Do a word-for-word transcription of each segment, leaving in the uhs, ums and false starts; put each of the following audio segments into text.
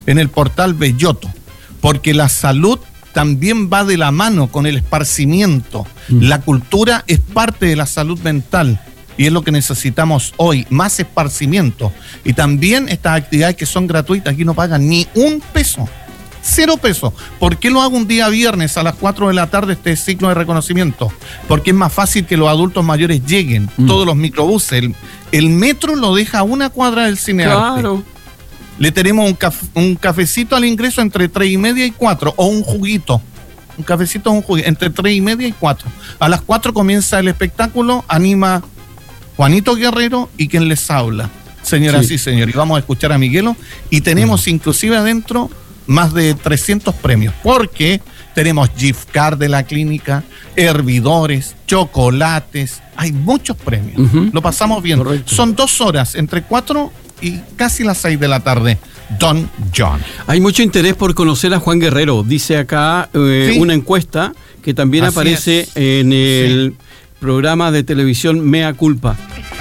en el portal Belloto, porque la salud también va de la mano con el esparcimiento. Mm. La cultura es parte de la salud mental y es lo que necesitamos hoy, más esparcimiento. Y también estas actividades que son gratuitas, aquí no pagan ni un peso, cero pesos. ¿Por qué lo hago un día viernes a las cuatro de la tarde este ciclo de reconocimiento? Porque es más fácil que los adultos mayores lleguen, mm. todos los microbuses. El, el metro lo deja a una cuadra del Cinearte. Claro. Le tenemos un, caf- un cafecito al ingreso entre tres y media y cuatro, o un juguito. Un cafecito o un juguito, entre tres y media y cuatro. A las cuatro comienza el espectáculo, anima Juanito Guerrero y quien les habla. Señoras sí. y señores, y vamos a escuchar a Miguelo. Y tenemos uh-huh. inclusive adentro más de trescientos premios, porque tenemos gift card de la clínica, hervidores, chocolates, hay muchos premios. Uh-huh. Lo pasamos bien. Correcto. Son dos horas, entre cuatro y casi las seis de la tarde. Don John. Hay mucho interés por conocer a Juan Guerrero. Dice acá eh, sí. una encuesta que también Así aparece es. en el sí. programa de televisión Mea Culpa.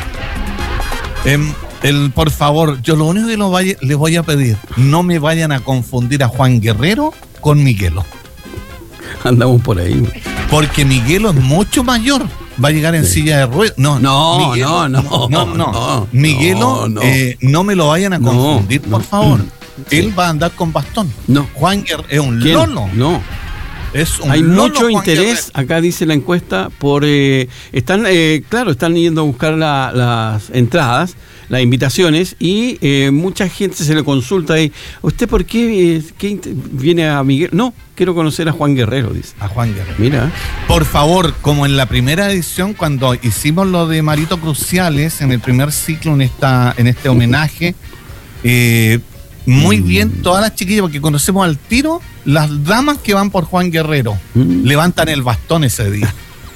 Eh, el, por favor, yo lo único que lo vaya, les voy a pedir, no me vayan a confundir a Juan Guerrero con Miguelo. Andamos por ahí. Porque Miguelo es mucho mayor. Va a llegar en sí. silla de ruedas. No, no, Miguelo, no, no, no, no, no. Miguelo, no, no. Eh, no me lo vayan a confundir, no, por favor. No. Él sí. va a andar con bastón. No. Juan Guerrero es un ¿Quién? lolo. No. Es un Hay lolo, mucho Juan interés, Guerrero. acá dice la encuesta, por eh, están, eh, claro, están yendo a buscar la, las entradas, las invitaciones, y eh, mucha gente se le consulta ahí, ¿usted por qué, eh, qué viene a Miguel? No, quiero conocer a Juan Guerrero, dice. A Juan Guerrero. Mira. Por favor, como en la primera edición, cuando hicimos lo de Marito Cruciales, en el primer ciclo, en esta, en este homenaje, eh, muy mm. bien, todas las chiquillas, porque conocemos al tiro, las damas que van por Juan Guerrero, mm. levantan el bastón ese día.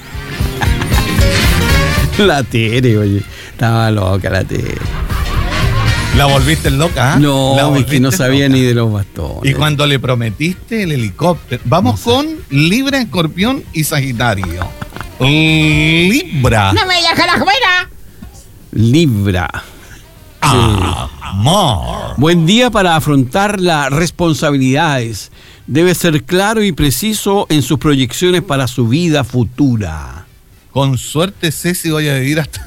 La Tere, oye, estaba loca la Tere. ¿La volviste loca? ¿eh? No, es que no sabía loca. Ni de los bastones. Y cuando le prometiste el helicóptero. Vamos no con Libra, Escorpión y Sagitario. Libra. ¡No me dejes afuera! Libra. Ah, amor. Buen día para afrontar las responsabilidades. Debe ser claro y preciso en sus proyecciones para su vida futura. Con suerte sé si voy a vivir hasta...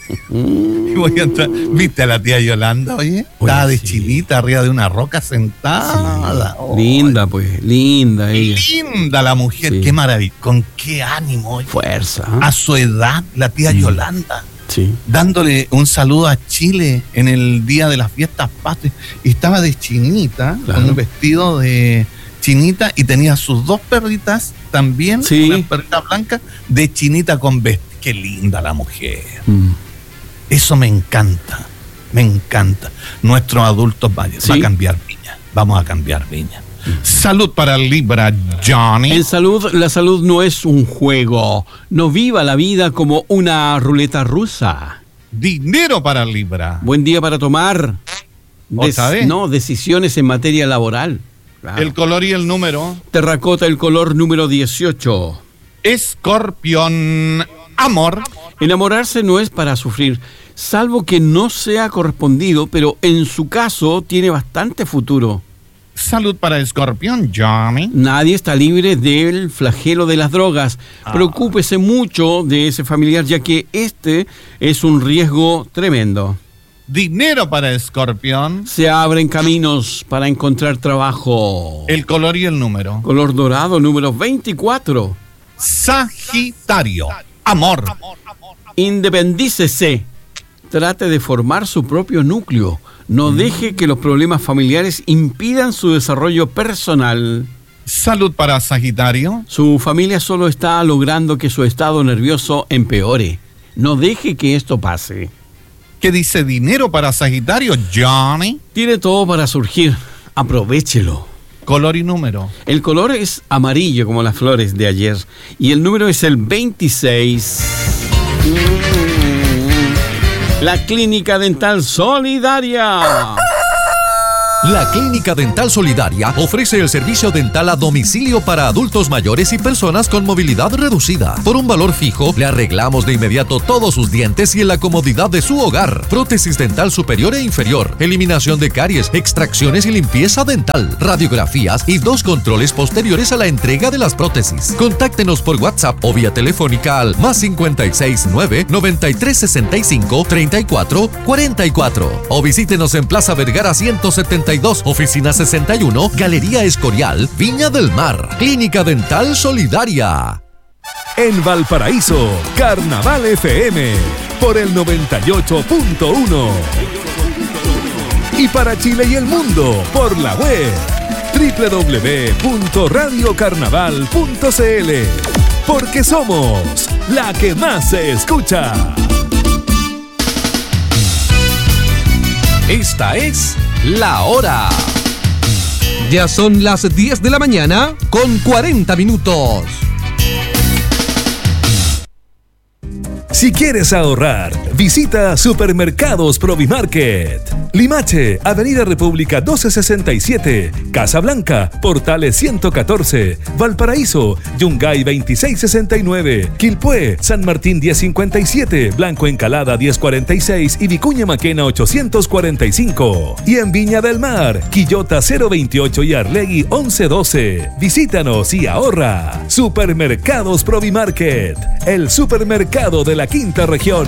y voy a entrar. ¿Viste a la tía Yolanda, oye? Estaba de sí. chilita arriba de una roca sentada. Sí. Oh, linda, pues, linda ella. Linda la mujer, sí. Qué maravilla. Con qué ánimo, oye. Fuerza. ¿eh? A su edad, la tía mm. Yolanda. Sí. Dándole un saludo a Chile en el día de las fiestas patrias. Y estaba de chinita, claro. Con un vestido de chinita, y tenía sus dos perritas también, sí. Una perrita blanca de chinita con vestido. Qué linda la mujer. Mm. Eso me encanta, me encanta. Nuestros adultos vayan, ¿sí? Va a cambiar Viña, vamos a cambiar Viña. Mm. Salud para Libra, Johnny. En salud, la salud no es un juego. No viva la vida como una ruleta rusa. Dinero para Libra. Buen día para tomar des- no, decisiones en materia laboral. Claro. El color y el número. Terracota, el color número dieciocho. Escorpión. Amor. Enamorarse no es para sufrir, salvo que no sea correspondido, pero en su caso tiene bastante futuro. Salud para Escorpión, Johnny. Nadie está libre del flagelo de las drogas. Ah. Preocúpese mucho de ese familiar, ya que este es un riesgo tremendo. Dinero para Escorpión. Se abren caminos para encontrar trabajo. El color y el número. Color dorado, número veinticuatro. Sagitario. Amor. Independícese. Trate de formar su propio núcleo. No mm. deje que los problemas familiares impidan su desarrollo personal. Salud para Sagitario. Su familia solo está logrando que su estado nervioso empeore. No deje que esto pase. ¿Qué dice dinero para Sagitario, Johnny? Tiene todo para surgir. Aprovéchelo. Color y número. El color es amarillo como las flores de ayer. Y el número es el veintiséis. La Clínica Dental Solidaria. La Clínica Dental Solidaria ofrece el servicio dental a domicilio para adultos mayores y personas con movilidad reducida. Por un valor fijo, le arreglamos de inmediato todos sus dientes y en la comodidad de su hogar. Prótesis dental superior e inferior, eliminación de caries, extracciones y limpieza dental, radiografías y dos controles posteriores a la entrega de las prótesis. Contáctenos por WhatsApp o vía telefónica al más cincuenta y seis nueve, noventa y tres sesenta y cinco, treinta y cuatro, cuarenta y cuatro o visítenos en Plaza Vergara ciento setenta y dos, oficina sesenta y uno, Galería Escorial, Viña del Mar. Clínica Dental Solidaria. En Valparaíso, Carnaval F M por el noventa y ocho punto uno. Y para Chile y el mundo por la web doble u doble u doble u punto radio carnaval punto c l. Porque somos la que más se escucha. Esta es La Hora. Ya son las diez de la mañana con cuarenta minutos. Si quieres ahorrar, visita Supermercados Provimarket. Limache, Avenida República doce sesenta y siete, Casablanca, Portales ciento catorce, Valparaíso, Yungay veintiséis sesenta y nueve, Quilpué, San Martín diez cincuenta y siete, Blanco Encalada diez cuarenta y seis y Vicuña Maquena ochocientos cuarenta y cinco. Y en Viña del Mar, Quillota cero veintiocho y Arlegui once doce. Visítanos y ahorra. Supermercados Provimarket, el supermercado de la quinta región.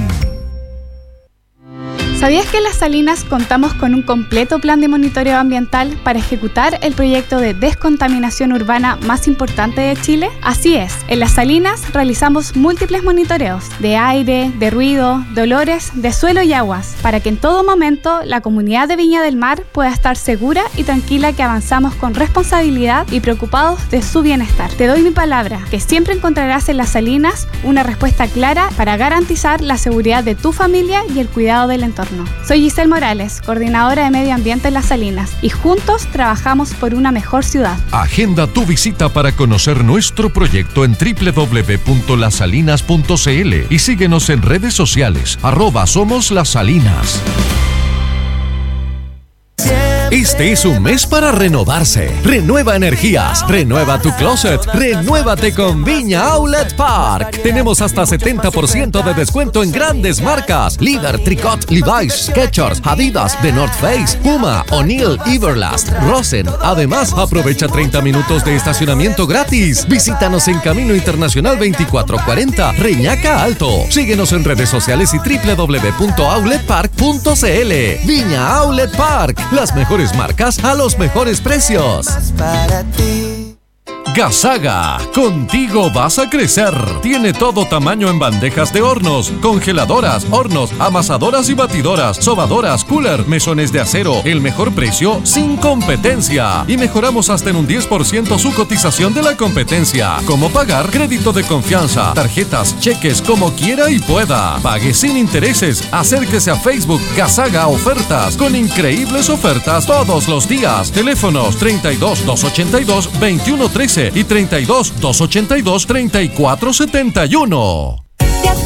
¿Sabías que en Las Salinas contamos con un completo plan de monitoreo ambiental para ejecutar el proyecto de descontaminación urbana más importante de Chile? Así es, en Las Salinas realizamos múltiples monitoreos de aire, de ruido, de olores, de suelo y aguas, para que en todo momento la comunidad de Viña del Mar pueda estar segura y tranquila que avanzamos con responsabilidad y preocupados de su bienestar. Te doy mi palabra, que siempre encontrarás en Las Salinas una respuesta clara para garantizar la seguridad de tu familia y el cuidado del entorno. Soy Giselle Morales, coordinadora de Medio Ambiente en Las Salinas, y juntos trabajamos por una mejor ciudad. Agenda tu visita para conocer nuestro proyecto en doble u doble u doble u punto las salinas punto c l y síguenos en redes sociales, arroba Somos Las Salinas. Este es un mes para renovarse. Renueva energías, renueva tu closet, renuévate con Viña Outlet Park. Tenemos hasta setenta por ciento de descuento en grandes marcas: Líder, Tricot, Levi's, Skechers, Adidas, The North Face, Puma, O'Neill, Everlast, Rosen. Además, aprovecha treinta minutos de estacionamiento gratis. Visítanos en Camino Internacional veinticuatro cuarenta, Reñaca Alto. Síguenos en redes sociales y doble u doble u doble u punto outlet park punto c l. Viña Outlet Park, las mejores marcas a los mejores precios. Gasaga, contigo vas a crecer. Tiene todo tamaño en bandejas de hornos, congeladoras, hornos, amasadoras y batidoras, sobadoras, cooler, mesones de acero. El mejor precio sin competencia. Y mejoramos hasta en un diez por ciento su cotización de la competencia. ¿Cómo pagar? Crédito de confianza, tarjetas, cheques, como quiera y pueda. Pague sin intereses. Acérquese a Facebook Gasaga Ofertas, con increíbles ofertas todos los días. Teléfonos treinta y dos, doscientos ochenta y dos, veintiuno trece y treinta y dos, doscientos ochenta y dos, treinta y cuatro setenta y uno.